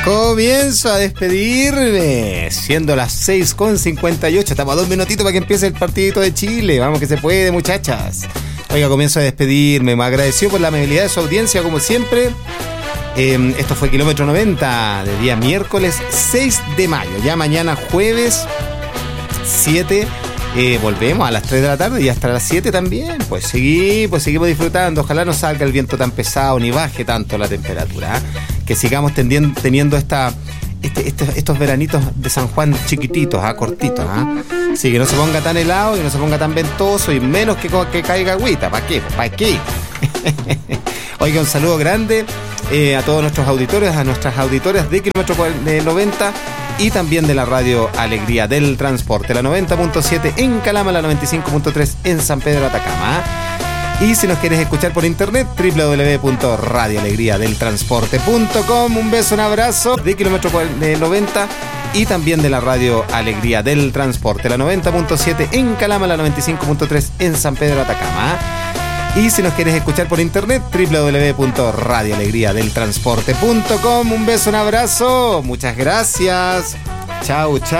Comienzo a despedirme, siendo las 6:58. Estamos a 2 minutitos para que empiece el partidito de Chile. Vamos que se puede, muchachas. Oiga, comienzo a despedirme. Me agradeció por la amabilidad de su audiencia, como siempre. Esto fue Kilómetro 90, de día miércoles 6 de mayo. Ya mañana jueves 7, volvemos a las 3 de la tarde y hasta las 7 también. Pues seguimos disfrutando. Ojalá no salga el viento tan pesado ni baje tanto la temperatura, ¿eh? Que sigamos teniendo estos veranitos de San Juan chiquititos, cortitos. Sí, que no se ponga tan helado, que no se ponga tan ventoso y menos que caiga agüita. ¿Para qué? Oiga, un saludo grande a todos nuestros auditores, a nuestras auditoras de Kilómetro 90 y también de la radio Alegría del Transporte, la 90.7 en Calama, la 95.3 en San Pedro Atacama. Y si nos quieres escuchar por internet, www.radioalegriadeltransporte.com. Un beso, un abrazo de Kilómetro 90 y también de la radio Alegría del Transporte, la 90.7 en Calama, la 95.3 en San Pedro Atacama. Y si nos quieres escuchar por internet, www.radioalegriadeltransporte.com. Un beso, un abrazo, muchas gracias. Chau, chau.